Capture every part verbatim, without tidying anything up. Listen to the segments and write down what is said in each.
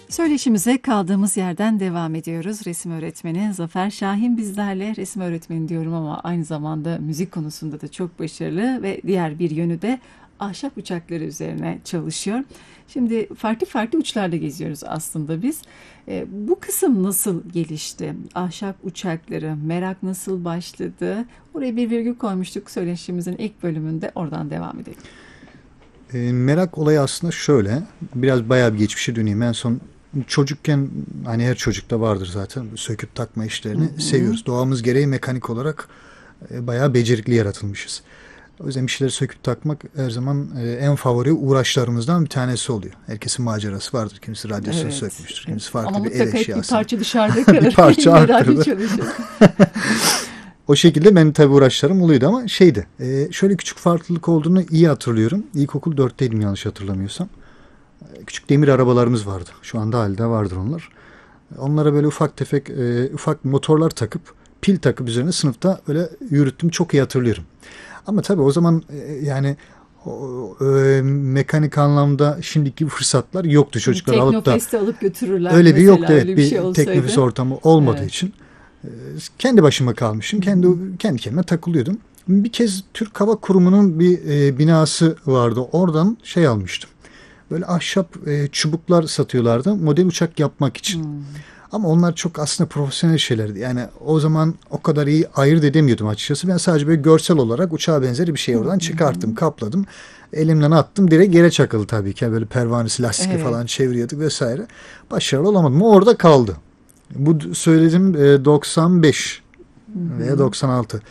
Söyleşimize kaldığımız yerden devam ediyoruz. Resim öğretmeni Zafer Şahin bizlerle. Resim öğretmeni diyorum ama aynı zamanda müzik konusunda da çok başarılı ve diğer bir yönü de ahşap uçakları üzerine çalışıyor. Şimdi farklı farklı uçlarda geziyoruz aslında biz. E, bu kısım nasıl gelişti? Ahşap uçakları, merak nasıl başladı? Oraya bir virgül koymuştuk söyleşimizin ilk bölümünde. Oradan devam edelim. E, merak olayı aslında şöyle. Biraz bayağı bir geçmişe döneyim. En son çocukken, hani her çocukta vardır zaten, söküp takma işlerini hı hı. seviyoruz. Doğamız gereği mekanik olarak e, bayağı becerikli yaratılmışız. O yüzden bir şeyleri söküp takmak her zaman e, en favori uğraşlarımızdan bir tanesi oluyor. Herkesin macerası vardır. Kimisi radyosunu evet, sökmüştür. Kimisi evet. farklı Ama bir el eşyası. Ama mutlaka bir parça dışarıda kalır. bir parça arttırılır. O şekilde benim tabii uğraşlarım oluyordu ama şeydi. E, şöyle küçük farklılık olduğunu iyi hatırlıyorum. İlkokul dörtteydim yanlış hatırlamıyorsam. E, küçük demir arabalarımız vardı. Şu anda halde vardır onlar. Onlara böyle ufak tefek e, ufak motorlar takıp pil takıp üzerine sınıfta böyle yürüttüm. Çok iyi hatırlıyorum. Ama tabii o zaman e, yani o, e, mekanik anlamda şimdiki gibi fırsatlar yoktu. Çocuklar alıp da Teknofest'e alıp götürürler. Öyle bir yoktu. Evet, bir, bir şey teknofest ortamı olmadığı evet. için e, kendi başıma kalmışım. Kendi kendi kendime takılıyordum. Bir kez Türk Hava Kurumu'nun bir e, binası vardı. Oradan şey almıştım. Böyle ahşap e, çubuklar satıyorlardı. Model uçak yapmak için. Hmm. Ama onlar çok aslında profesyonel şeylerdi. Yani o zaman o kadar iyi ayırt edemiyordum açıkçası. Ben sadece böyle görsel olarak uçağa benzeri bir şey oradan çıkarttım, kapladım. Elimden attım. Direkt yere çakıldı tabii ki. Böyle pervanesi, lastikli evet. falan çeviriyorduk vesaire. Başarılı olamadım. O orada kaldı. Bu söylediğim e, doksan beş Hı-hı. veya doksan altı.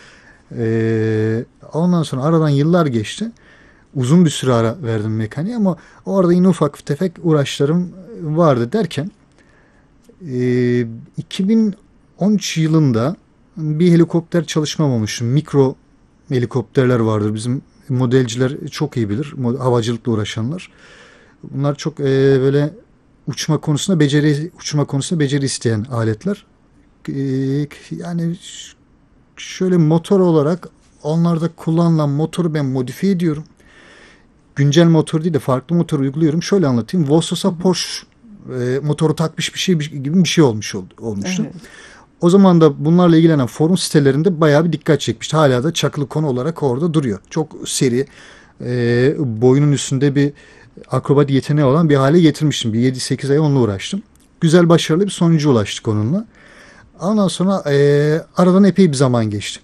E, ondan sonra aradan yıllar geçti. Uzun bir süre ara verdim mekaniğe ama orada yine ufak tefek uğraşlarım vardı derken e, iki bin on üç yılında bir helikopter çalışmam olmuştu. Mikro helikopterler vardır. Bizim modelciler çok iyi bilir. Havacılıkla uğraşanlar. Bunlar çok e, böyle uçma konusunda beceri uçma konusunda beceri isteyen aletler. E, yani şöyle motor olarak onlarda kullanılan motoru ben modifiye ediyorum. Güncel motor değil de farklı motor uyguluyorum. Şöyle anlatayım. Vosos'a Porsche e, motoru takmış bir şey gibi bir şey olmuş oldu, olmuştu. Evet. O zaman da bunlarla ilgilenen forum sitelerinde bayağı bir dikkat çekmişti. Hala da çakılı konu olarak orada duruyor. Çok seri, e, boyunun üstünde bir akrobat yeteneği olan bir hale getirmiştim. Bir yedi sekiz ay onunla uğraştım. Güzel, başarılı bir sonuca ulaştık onunla. Ondan sonra e, aradan epey bir zaman geçti.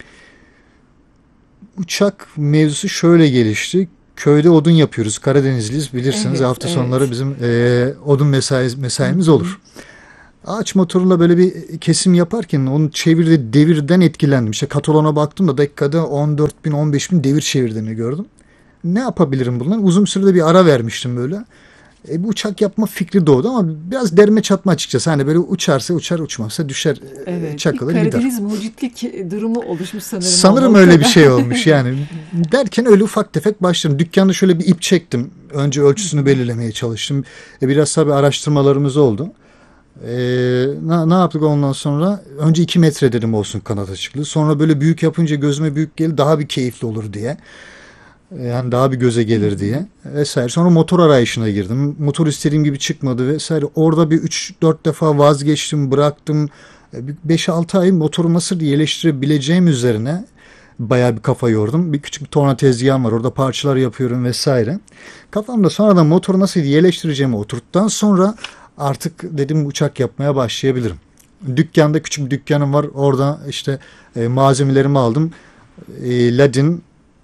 Uçak mevzusu şöyle gelişti. Köyde odun yapıyoruz. Karadenizliyiz bilirsiniz. Evet, hafta evet. sonları bizim e, odun mesai, mesaimiz olur. Ağaç motoruyla böyle bir kesim yaparken onun çevirdiği devirden etkilendim. İşte katalona baktım da dakikada on dört bin on beş bin devir çevirdiğini gördüm. Ne yapabilirim bundan? Uzun sürede bir ara vermiştim böyle. E, bu uçak yapma fikri doğdu ama biraz derme çatma açıkçası. Hani böyle uçarsa uçar, uçmazsa düşer, evet, çakılır gider. Karadeniz mucitlik durumu oluşmuş sanırım. Sanırım öyle bir şey olmuş yani. Derken öyle ufak tefek başladım. Dükkanda şöyle bir ip çektim. Önce ölçüsünü belirlemeye çalıştım. E, biraz tabii araştırmalarımız oldu. E, ne, ne yaptık ondan sonra? Önce iki metre dedim olsun kanat açıklığı. Sonra böyle büyük yapınca gözüme büyük geldi. Daha bir keyifli olur diye. Yani daha bir göze gelir diye vesaire. Sonra motor arayışına girdim. Motor istediğim gibi çıkmadı vesaire. Orada bir üç dört defa vazgeçtim, bıraktım. beş altı ay motoru nasıl yerleştirebileceğim üzerine bayağı bir kafa yordum. Bir küçük bir torna tezgahım var. Orada parçalar yapıyorum vesaire. Kafamda sonradan motoru nasıl yerleştireceğimi oturttuktan sonra artık dedim uçak yapmaya başlayabilirim. Dükkanda küçük bir dükkanım var. Orada işte e, malzemelerimi aldım. E, Ladin,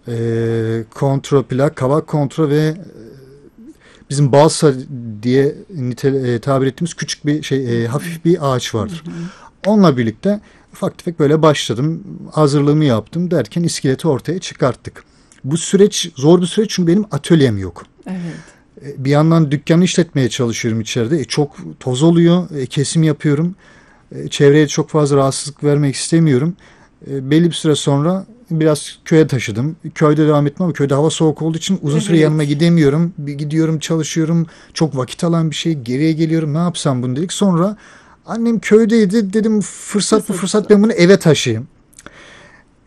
E, kontroplak, kavak kontro ve e, bizim balsa diye nitel, e, tabir ettiğimiz küçük bir şey, e, hafif bir ağaç vardır. Hı hı. Onunla birlikte ufak tefek böyle başladım. Hazırlığımı yaptım derken iskeleti ortaya çıkarttık. Bu süreç zor bir süreç çünkü benim atölyem yok. Evet. E, bir yandan dükkanı işletmeye çalışıyorum içeride. E, çok toz oluyor. E, kesim yapıyorum. E, çevreye çok fazla rahatsızlık vermek istemiyorum. E, belli bir süre sonra biraz köye taşıdım. Köyde devam etmem ama köyde hava soğuk olduğu için uzun süre evet. yanına gidemiyorum. Bir gidiyorum, çalışıyorum. Çok vakit alan bir şey. Geriye geliyorum. Ne yapsam bunu dedik. Sonra annem köydeydi. Dedim fırsat bu fırsat ben bunu eve taşıyayım.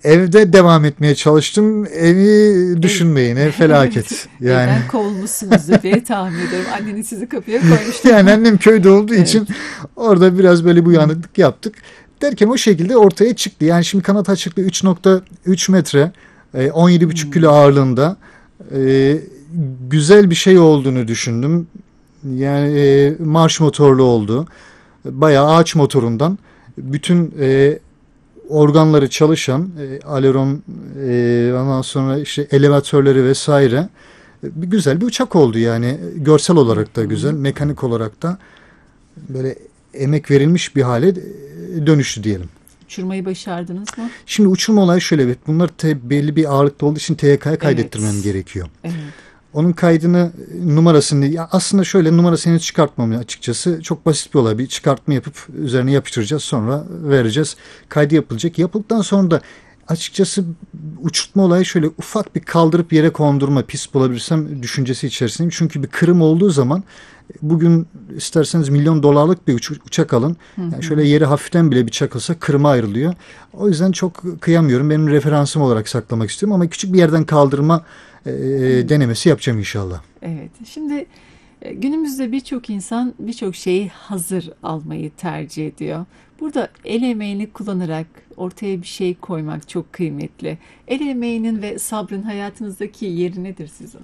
Evde devam etmeye çalıştım. Evi düşünmeyin. Ev felaket. Yani Evden kovulmuşsunuzdur diye tahmin ediyorum. Anneniz sizi kapıya koymuştu. yani annem köyde olduğu Evet. için orada biraz böyle bu uyanıklık yaptık. Derken o şekilde ortaya çıktı. Yani şimdi kanat açıklığı üç nokta üç metre, e, on yedi buçuk kilo ağırlığında, e, güzel bir şey olduğunu düşündüm. Yani e, marş motorlu oldu. Bayağı ağaç motorundan bütün e, organları çalışan, e, aleron, e, ondan sonra işte elevatörleri vesaire, e, bir güzel bir uçak oldu yani. Görsel olarak da güzel, mekanik olarak da böyle emek verilmiş bir hale e, dönüştü diyelim. Uçurmayı başardınız mı? Şimdi uçurma olayı şöyle, evet, bunlar te, belli bir ağırlıkta olduğu için T Y K'ya kaydettirmem Evet. gerekiyor. Evet. Onun kaydını, numarasını, ya aslında şöyle, numarasını henüz çıkartmam açıkçası. Çok basit bir olay. Bir çıkartma yapıp üzerine yapıştıracağız, sonra vereceğiz. Kaydı yapılacak. Yapıldıktan sonra da açıkçası uçurtma olayı şöyle, ufak bir kaldırıp yere kondurma, pist bulabilirsem düşüncesi içerisindeyim. Çünkü bir kırım olduğu zaman, bugün isterseniz milyon dolarlık bir uç- uçak alın. Yani şöyle yeri hafiften bile bir çakılsa kırıma ayrılıyor. O yüzden çok kıyamıyorum. Benim referansım olarak saklamak istiyorum ama küçük bir yerden kaldırma e, denemesi yapacağım inşallah. Evet. Şimdi e, günümüzde birçok insan birçok şeyi hazır almayı tercih ediyor. Burada el emeğini kullanarak ortaya bir şey koymak çok kıymetli. El emeğinin ve sabrın hayatınızdaki yeri nedir sizin?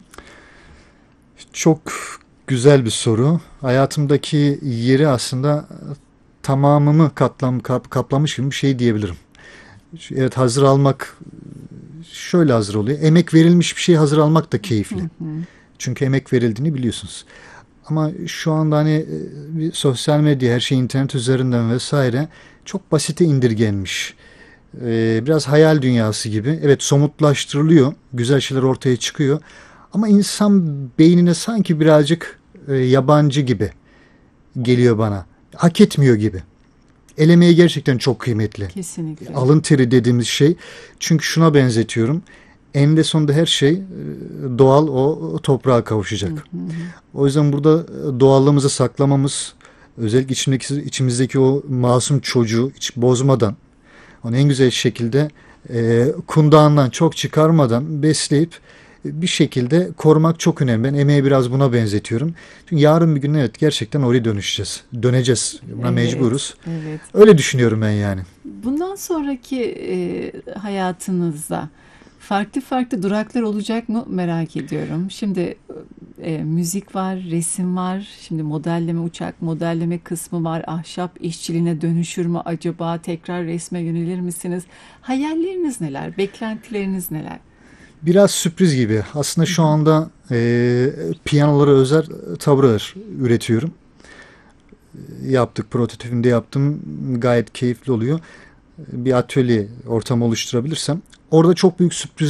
Çok güzel bir soru. Hayatımdaki yeri aslında tamamımı katlam, kap, kaplamış gibi bir şey diyebilirim. Evet, hazır almak şöyle hazır oluyor. Emek verilmiş bir şey hazır almak da keyifli. Çünkü emek verildiğini biliyorsunuz. Ama şu anda hani e, bir sosyal medya, her şey internet üzerinden vesaire çok basite indirgenmiş. Ee, biraz hayal dünyası gibi. Evet, somutlaştırılıyor. Güzel şeyler ortaya çıkıyor. Ama insan beynine sanki birazcık e, yabancı gibi geliyor bana. Hak etmiyor gibi. El emeği gerçekten çok kıymetli. Kesinlikle. Alın teri dediğimiz şey. Çünkü şuna benzetiyorum. Eninde sonunda her şey e, doğal, o toprağa kavuşacak. O yüzden burada doğallığımızı saklamamız, özellikle içimdeki, içimizdeki o masum çocuğu hiç bozmadan, onu en güzel şekilde e, kundağından çok çıkarmadan besleyip bir şekilde korumak çok önemli. Ben emeği biraz buna benzetiyorum. Çünkü yarın bir gün evet, gerçekten oraya dönüşeceğiz. Döneceğiz. Buna Evet, mecburuz. evet. Öyle düşünüyorum ben yani. Bundan sonraki e, hayatınızda farklı farklı duraklar olacak mı merak ediyorum. Şimdi e, müzik var, resim var. Şimdi modelleme, uçak modelleme kısmı var. Ahşap işçiliğine dönüşür mü acaba? Tekrar resme yönelir misiniz? Hayalleriniz neler? Beklentileriniz neler? Biraz sürpriz gibi. Aslında şu anda e, piyanolara özel tablolar üretiyorum. Yaptık, prototipini de yaptım. Gayet keyifli oluyor. Bir atölye ortamı oluşturabilirsem orada çok büyük sürpriz